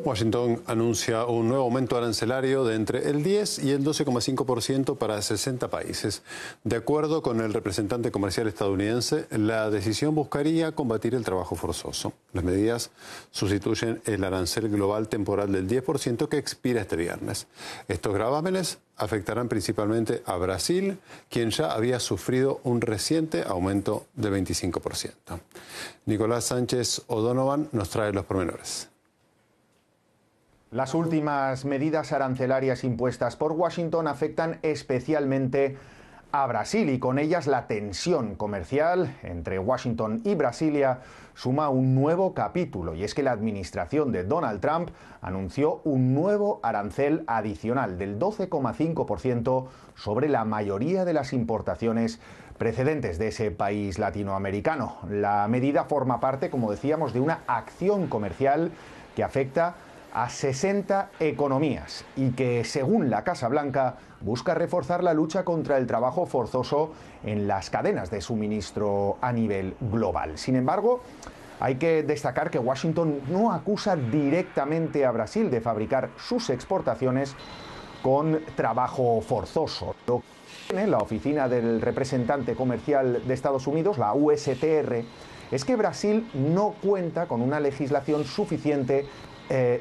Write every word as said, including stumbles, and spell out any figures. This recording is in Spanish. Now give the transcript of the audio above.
Washington anuncia un nuevo aumento arancelario de entre el diez y el doce coma cinco por ciento para sesenta países. De acuerdo con el representante comercial estadounidense, la decisión buscaría combatir el trabajo forzoso. Las medidas sustituyen el arancel global temporal del diez por ciento que expira este viernes. Estos gravámenes afectarán principalmente a Brasil, quien ya había sufrido un reciente aumento de veinticinco por ciento. Nicolás Sánchez O'Donovan nos trae los pormenores. Las últimas medidas arancelarias impuestas por Washington afectan especialmente a Brasil y con ellas la tensión comercial entre Washington y Brasilia suma un nuevo capítulo, y es que la administración de Donald Trump anunció un nuevo arancel adicional del doce coma cinco por ciento sobre la mayoría de las importaciones precedentes de ese país latinoamericano. La medida forma parte, como decíamos, de una acción comercial que afecta a sesenta economías y que, según la Casa Blanca, busca reforzar la lucha contra el trabajo forzoso en las cadenas de suministro a nivel global. Sin embargo, hay que destacar que Washington no acusa directamente a Brasil de fabricar sus exportaciones con trabajo forzoso. Lo que tiene la oficina del representante comercial de Estados Unidos, la U S T R, es que Brasil no cuenta con una legislación suficiente Eh,